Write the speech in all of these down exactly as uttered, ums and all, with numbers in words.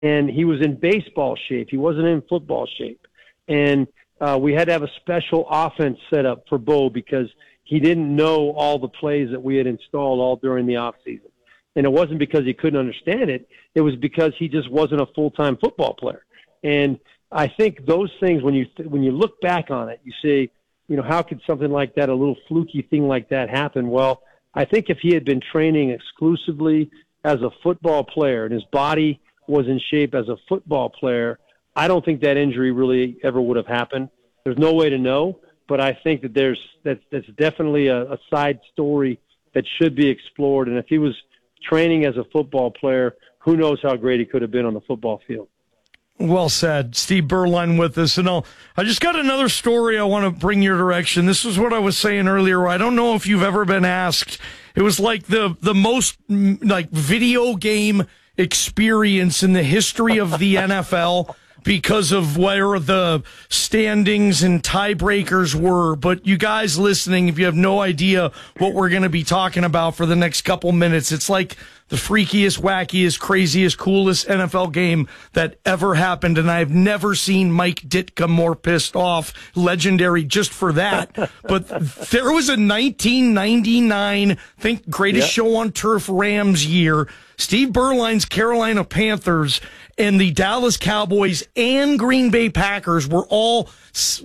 and he was in baseball shape. He wasn't in football shape. And uh, we had to have a special offense set up for Bo because he didn't know all the plays that we had installed all during the offseason. And it wasn't because he couldn't understand it. It was because he just wasn't a full-time football player. And I think those things, when you when you look back on it, you say, you know, how could something like that, a little fluky thing like that happen? Well, I think if he had been training exclusively as a football player and his body was in shape as a football player, I don't think that injury really ever would have happened. There's no way to know, but I think that there's that's, that's definitely a, a side story that should be explored. And if he was training as a football player, who knows how great he could have been on the football field. Well said. Steve Beuerlein with us. And I'll, I just got another story I want to bring your direction. This is what I was saying earlier. I don't know if you've ever been asked. It was like the, the most like video game experience in the history of the N F L because of where the standings and tiebreakers were. But you guys listening, if you have no idea what we're going to be talking about for the next couple minutes, it's like the freakiest, wackiest, craziest, coolest N F L game that ever happened. And I've never seen Mike Ditka more pissed off. Legendary just for that. But there was a nineteen ninety-nine, I think, greatest yep. show on turf Rams year. Steve Beuerlein's Carolina Panthers and the Dallas Cowboys and Green Bay Packers were all s-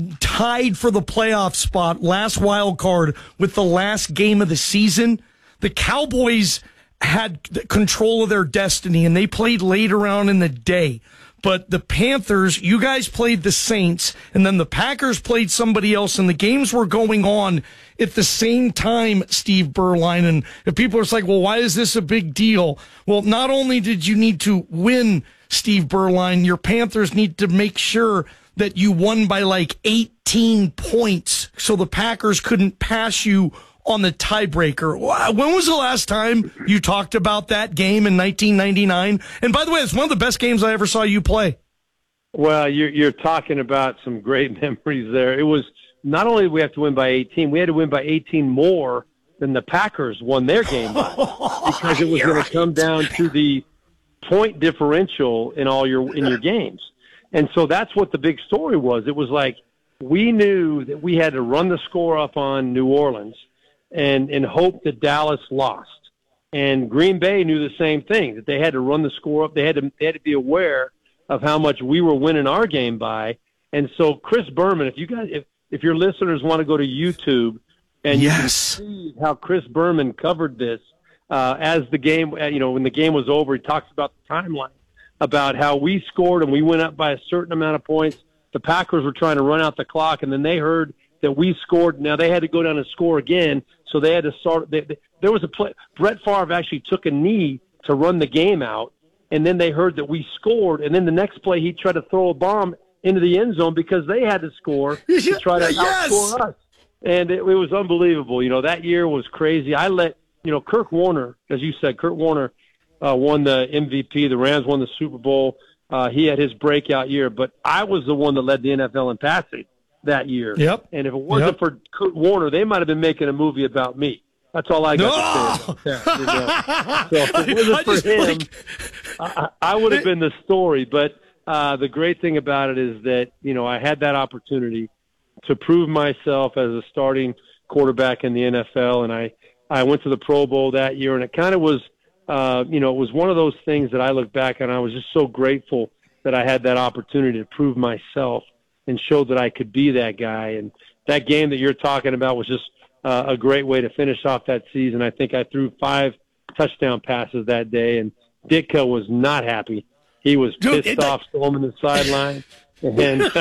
tied for the playoff spot, last wild card, with the last game of the season. The Cowboys had control of their destiny, and they played later on in the day. But the Panthers, you guys played the Saints, and then the Packers played somebody else, and the games were going on at the same time, Steve Beuerlein. And if people are like, well, why is this a big deal? Well, not only did you need to win, Steve Beuerlein, your Panthers need to make sure that you won by like eighteen points so the Packers couldn't pass you on the tiebreaker. When was the last time you talked about that game in nineteen ninety-nine? And by the way, it's one of the best games I ever saw you play. Well, you're, you're talking about some great memories there. It was not only did we have to win by eighteen, we had to win by eighteen more than the Packers won their game by because it was going right. to come down to the point differential in all your in your games. And so that's what the big story was. It was like we knew that we had to run the score up on New Orleans and, and hope that Dallas lost. And Green Bay knew the same thing, that they had to run the score up. They had to they had to be aware of how much we were winning our game by. And so Chris Berman, if you guys if, if your listeners want to go to YouTube and yes. you can see how Chris Berman covered this uh, as the game, you know, when the game was over, he talks about the timeline, about how we scored and we went up by a certain amount of points. The Packers were trying to run out the clock, and then they heard that we scored. Now they had to go down and score again, so they had to start. They, they, there was a play. Brett Favre actually took a knee to run the game out, and then they heard that we scored, and then the next play he tried to throw a bomb into the end zone because they had to score to try to yes. outscore us. And it, it was unbelievable. You know, that year was crazy. I let, you know, Kurt Warner, as you said, Kurt Warner uh, won the M V P. The Rams won the Super Bowl. Uh, he had his breakout year, but I was the one that led the N F L in passing that year. Yep. And if it wasn't yep. for Kurt Warner, they might have been making a movie about me. That's all I got no! to say about that. You know? So if it wasn't I for just, him, like... I, I would have been the story. But uh, the great thing about it is that, you know, I had that opportunity to prove myself as a starting quarterback in the N F L, and I, I went to the Pro Bowl that year, and it kind of was, uh, you know, it was one of those things that I look back on. I was just so grateful that I had that opportunity to prove myself and show that I could be that guy. And that game that you're talking about was just uh, a great way to finish off that season. I think I threw five touchdown passes that day, and Ditka was not happy. He was pissed Dude, off, storming the sideline. Because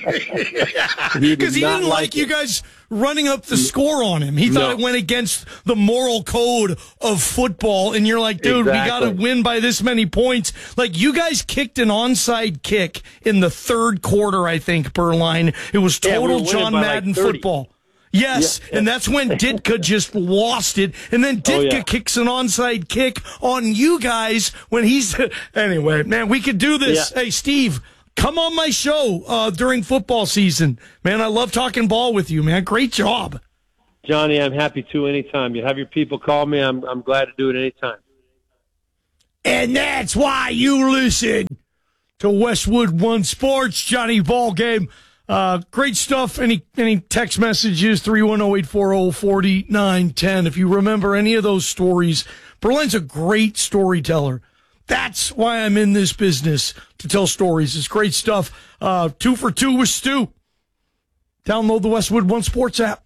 he, did he didn't like, like you guys running up the score on him. He thought no. it went against the moral code of football. And you're like, dude, exactly. we got to win by this many points. Like, you guys kicked an onside kick in the third quarter, I think, Beuerlein. It was total yeah, we John Madden like football. Yes, yeah, yeah. And that's when Ditka just lost it. And then Ditka oh, yeah. kicks an onside kick on you guys when he's... Anyway, man, we could do this. Yeah. Hey, Steve... Come on my show uh, during football season. Man, I love talking ball with you, man. Great job. Johnny, I'm happy to anytime. You have your people call me. I'm I'm glad to do it anytime. And that's why you listen to Westwood One Sports. Johnny Ballgame. Uh, great stuff. Any any text messages? three one zero, eight four zero, four nine one zero. If you remember any of those stories, Berlin's a great storyteller. That's why I'm in this business, to tell stories. It's great stuff. Uh, two for two with Stu. Download the Westwood One Sports app.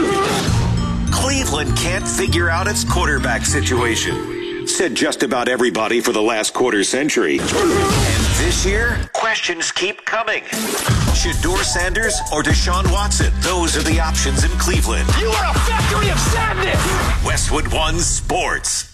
Cleveland can't figure out its quarterback situation. Said just about everybody for the last quarter century. And this year, questions keep coming. Shedeur Sanders or Deshaun Watson? Those are the options in Cleveland. You are a factory of sadness! Westwood One Sports.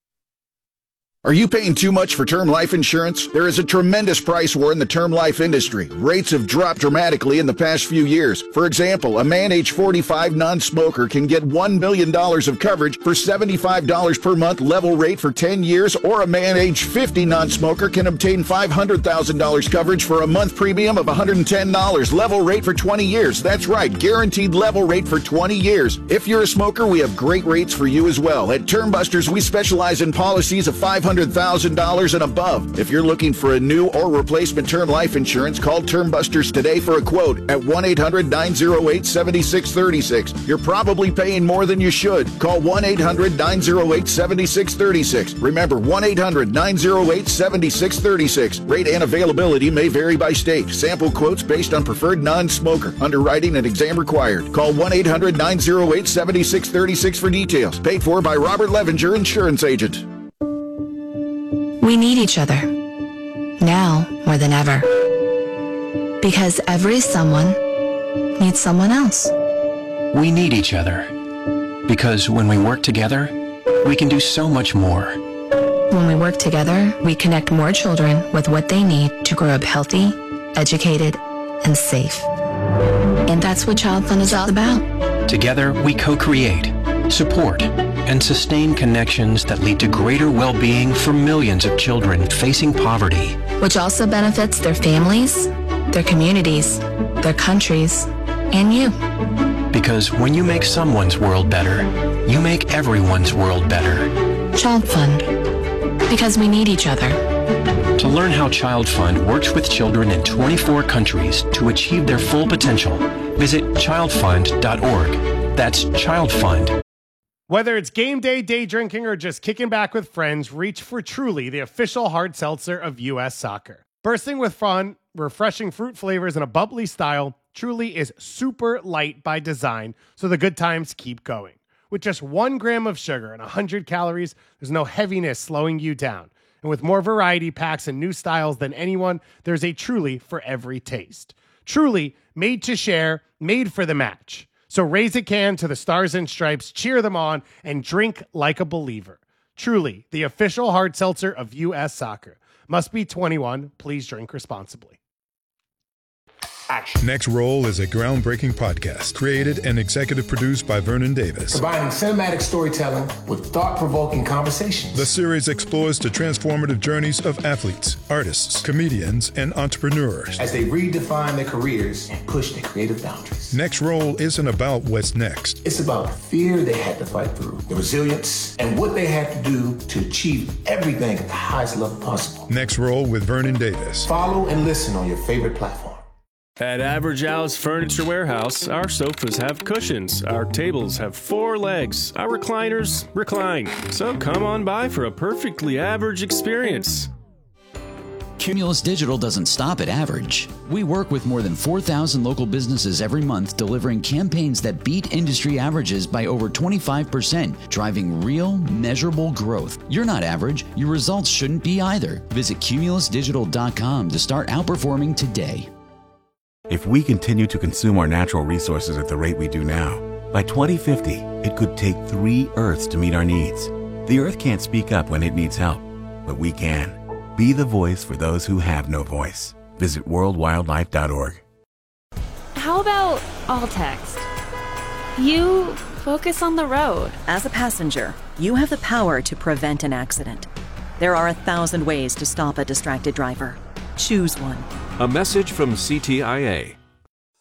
Are you paying too much for term life insurance? There is a tremendous price war in the term life industry. Rates have dropped dramatically in the past few years. For example, a man age forty-five non-smoker can get one million dollars of coverage for seventy-five dollars per month level rate for ten years, or a man age fifty non-smoker can obtain five hundred thousand dollars coverage for a month premium of one hundred ten dollars level rate for twenty years. That's right, guaranteed level rate for twenty years. If you're a smoker, we have great rates for you as well. At Term Busters, we specialize in policies of five hundred thousand dollars and above. If you're looking for a new or replacement term life insurance, call Term Busters today for a quote at one eight hundred, nine oh eight, seven six three six. You're probably paying more than you should. Call one eight hundred, nine oh eight, seven six three six. Remember, one eight hundred, nine oh eight, seven six three six. Rate and availability may vary by state. Sample quotes based on preferred non-smoker. Underwriting and exam required. Call one eight hundred, nine oh eight, seven six three six for details. Paid for by Robert Levenger, insurance agent. We need each other, now more than ever. Because every someone needs someone else. We need each other. Because when we work together, we can do so much more. When we work together, we connect more children with what they need to grow up healthy, educated, and safe. And that's what Child Fund is all about. Together, we co-create, support, and sustain connections that lead to greater well-being for millions of children facing poverty. Which also benefits their families, their communities, their countries, and you. Because when you make someone's world better, you make everyone's world better. Child Fund. Because we need each other. To learn how Child Fund works with children in twenty-four countries to achieve their full potential, visit child fund dot org. That's Child Fund. Whether it's game day, day drinking, or just kicking back with friends, reach for Truly, the official hard seltzer of U S Soccer. Bursting with fun, refreshing fruit flavors, and a bubbly style, Truly is super light by design, so the good times keep going. With just one gram of sugar and one hundred calories, there's no heaviness slowing you down. And with more variety packs and new styles than anyone, there's a Truly for every taste. Truly, made to share, made for the match. So raise a can to the Stars and Stripes, cheer them on, and drink like a believer. Truly, the official hard seltzer of U S Soccer. Must be twenty-one. Please drink responsibly. Action. Next Roll is a groundbreaking podcast created and executive produced by Vernon Davis. Combining cinematic storytelling with thought-provoking conversations. The series explores the transformative journeys of athletes, artists, comedians, and entrepreneurs as they redefine their careers and push their creative boundaries. Next Roll isn't about what's next. It's about the fear they had to fight through, the resilience, and what they had to do to achieve everything at the highest level possible. Next Roll with Vernon Davis. Follow and listen on your favorite platform. At Average Al's Furniture Warehouse, our sofas have cushions, our tables have four legs, our recliners recline. So come on by for a perfectly average experience. Cumulus Digital doesn't stop at average. We work with more than four thousand local businesses every month, delivering campaigns that beat industry averages by over twenty-five percent, driving real, measurable growth. You're not average. Your results shouldn't be either. Visit cumulus digital dot com to start outperforming today. If we continue to consume our natural resources at the rate we do now, by twenty fifty, it could take three Earths to meet our needs. The Earth can't speak up when it needs help, but we can. Be the voice for those who have no voice. Visit world wildlife dot org. How about all text? You focus on the road. As a passenger, you have the power to prevent an accident. There are a thousand ways to stop a distracted driver. Choose one. A message from C T I A.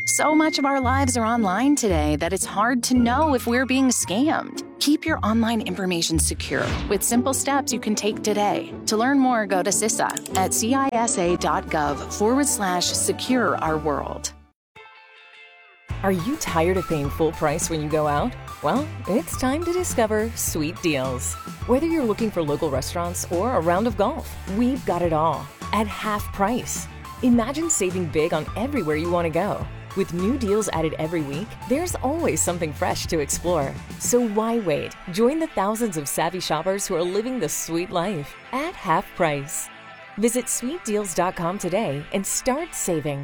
So much of our lives are online today that it's hard to know if we're being scammed. Keep your online information secure with simple steps you can take today. To learn more, go to C I S A at cisa.gov forward slash secure our world. Are you tired of paying full price when you go out? Well, it's time to discover Sweet Deals. Whether you're looking for local restaurants or a round of golf, we've got it all at half price. Imagine saving big on everywhere you want to go. With new deals added every week, there's always something fresh to explore. So why wait? Join the thousands of savvy shoppers who are living the sweet life at half price. Visit sweet deals dot com today and start saving.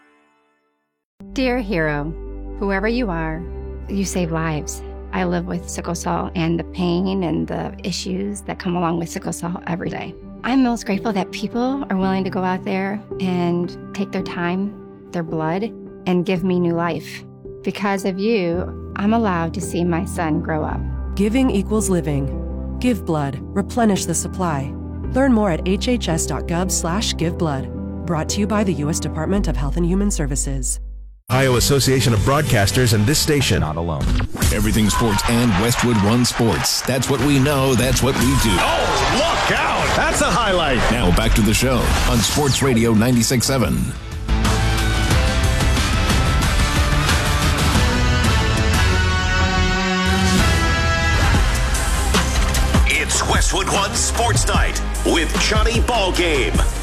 Dear hero, whoever you are, you save lives. I live with sickle cell and the pain and the issues that come along with sickle cell every day. I'm most grateful that people are willing to go out there and take their time, their blood, and give me new life. Because of you, I'm allowed to see my son grow up. Giving equals living. Give blood. Replenish the supply. Learn more at hhs.gov slash give blood. Brought to you by the U S Department of Health and Human Services. Ohio Association of Broadcasters and this station. Not alone. Everything sports and Westwood One Sports. That's what we know. That's what we do. Oh, look out. That's a highlight. Now back to the show on Sports Radio ninety-six point seven. Westwood One Sports Night with Johnny Ballgame.